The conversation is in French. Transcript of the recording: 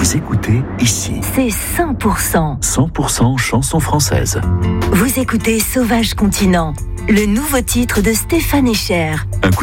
Vous écoutez ici. C'est 100%. 100% chansons françaises. Vous écoutez Sauvage Continent, le nouveau titre de Stéphane Echer. Un coup